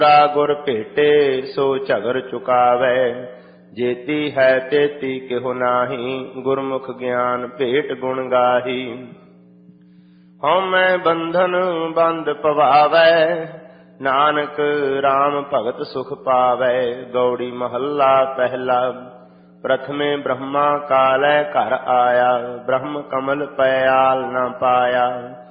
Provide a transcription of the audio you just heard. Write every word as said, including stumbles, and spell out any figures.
ਗੁਰ ਭੇਟੇ ਸੋ ਝਗਰ ਚੁਕਾਵੈ। ਜੇਤੀ ਹੈ ਤੇਤੀ ਕਿਹੋ ਨਾਹੀ, ਗੁਰਮੁਖ ਗਿਆਨ ਭੇਟ ਗੁਣ ਗਾਹੀ। ਹਉਮੈ ਬੰਧਨ ਬੰਦ ਪਵਾਵੈ, ਨਾਨਕ RAM ਭਗਤ ਸੁਖ ਪਾਵੈ। ਗੌੜੀ ਮਹੱਲਾ ਪਹਿਲਾ। ਪ੍ਰਥਮੇ ਬ੍ਰਹਮਾ ਕਾਲੈ ਘਰ ਆਇਆ, ਬ੍ਰਹਮ ਕਮਲ ਪਇਆਲ ਨ ਪਾਇਆ।